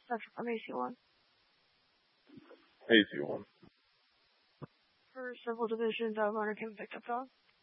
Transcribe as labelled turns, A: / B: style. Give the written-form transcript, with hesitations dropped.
A: I'm AC1.
B: AC1.
A: For civil divisions, I was wondering if you picked up phone.